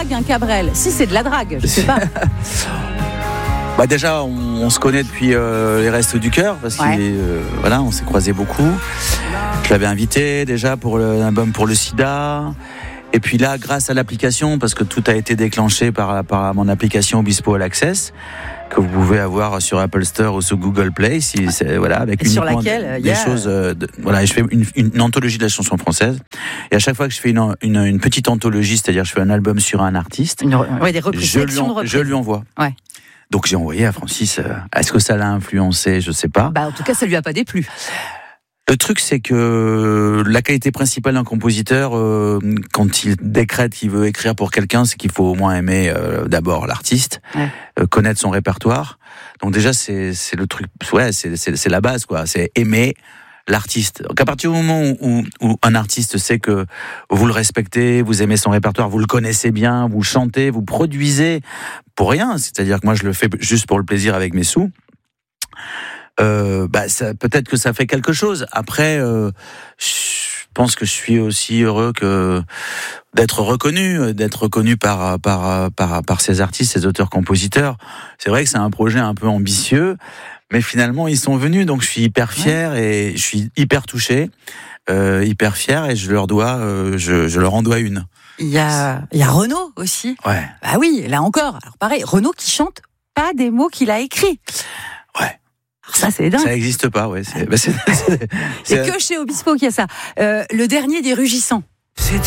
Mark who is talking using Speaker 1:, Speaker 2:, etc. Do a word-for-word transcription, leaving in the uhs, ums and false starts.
Speaker 1: drague, un Cabrel? Si c'est de la drague, je sais pas.
Speaker 2: Bah déjà, on, on se connaît depuis euh, les Restos du Cœur, parce
Speaker 1: ouais.
Speaker 2: qu'on euh, voilà, on s'est croisés beaucoup. Je l'avais invité déjà pour l'album pour le sida. Et puis là, grâce à l'application, parce que tout a été déclenché par, par mon application Obispo All Access, que vous pouvez avoir sur Apple Store ou sur Google Play, si c'est voilà, avec
Speaker 1: sur
Speaker 2: uniquement
Speaker 1: laquelle,
Speaker 2: des
Speaker 1: yeah.
Speaker 2: choses. Euh, de, voilà, je fais une, une, une anthologie de la chanson française. Et à chaque fois que je fais une, une, une petite anthologie, c'est-à-dire je fais un album sur un artiste,
Speaker 1: une, ouais, des reprises,
Speaker 2: je, lui en, je lui envoie.
Speaker 1: Ouais.
Speaker 2: Donc j'ai envoyé à Francis. Euh, est-ce que ça l'a influencé? Je sais pas.
Speaker 1: Bah en tout cas, ça lui a pas déplu.
Speaker 2: Le truc, c'est que la qualité principale d'un compositeur, euh, quand il décrète qu'il veut écrire pour quelqu'un, c'est qu'il faut au moins aimer euh, d'abord l'artiste, ouais. euh, connaître son répertoire. Donc déjà, c'est, c'est le truc, ouais, c'est, c'est, c'est la base, quoi. C'est aimer l'artiste. Donc à partir du moment où, où, où un artiste sait que vous le respectez, vous aimez son répertoire, vous le connaissez bien, vous chantez, vous produisez pour rien. C'est-à-dire que moi, je le fais juste pour le plaisir avec mes sous. Euh, bah ça, peut-être que ça fait quelque chose. Après, euh, je pense que je suis aussi heureux que d'être reconnu, d'être reconnu par par par par ces artistes, ces auteurs-compositeurs. C'est vrai que c'est un projet un peu ambitieux, mais finalement ils sont venus, donc je suis hyper fier ouais. et je suis hyper touché, euh, hyper fier et je leur dois, euh, je, je leur en dois une.
Speaker 1: Il y a il y a Renaud aussi.
Speaker 2: Ouais.
Speaker 1: Bah oui, là encore. Alors pareil, Renaud qui chante pas des mots qu'il a écrits.
Speaker 2: Ouais.
Speaker 1: Ça, c'est dingue.
Speaker 2: Ça n'existe pas, ouais. C'est, bah c'est, c'est,
Speaker 1: c'est que chez Obispo qu'il y a ça. Euh, le dernier des Rugissants.
Speaker 3: C'est